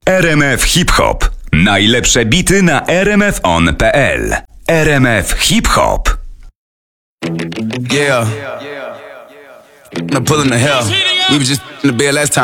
RMF Hip Hop. Najlepsze bity na rmfon.pl. RMF Hip Hop. Yeah. I'm pulling the hell. We was just in the bed last time.